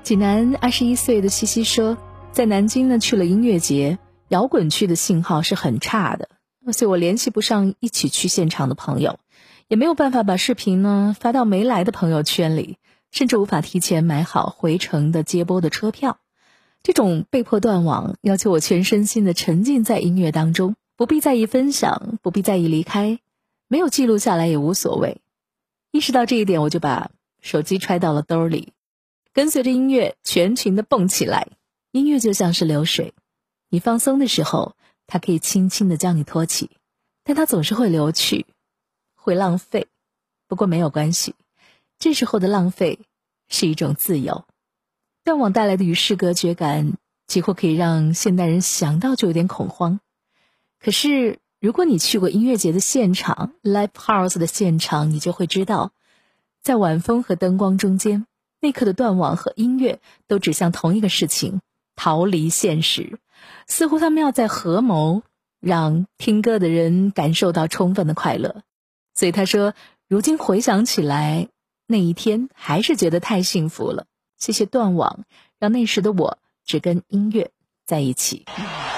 济南21岁的西西说，在南京呢去了音乐节，摇滚区的信号是很差的，所以我联系不上一起去现场的朋友，也没有办法把视频呢发到没来的朋友圈里，甚至无法提前买好回程的接驳的车票。这种被迫断网，要求我全身心的沉浸在音乐当中，不必在意分享，不必在意离开，没有记录下来也无所谓。意识到这一点，我就把手机揣到了兜里，跟随着音乐全情的蹦起来。音乐就像是流水，你放松的时候，它可以轻轻地将你托起，但它总是会流去，会浪费。不过没有关系，这时候的浪费是一种自由。断网带来的与世隔绝感，几乎可以让现代人想到就有点恐慌。可是如果你去过音乐节的现场 Live House 的现场，你就会知道，在晚风和灯光中间，那刻的断网和音乐都指向同一个事情，逃离现实。似乎他们要在合谋，让听歌的人感受到充分的快乐。所以他说，如今回想起来，那一天还是觉得太幸福了。谢谢断网，让那时的我只跟音乐在一起。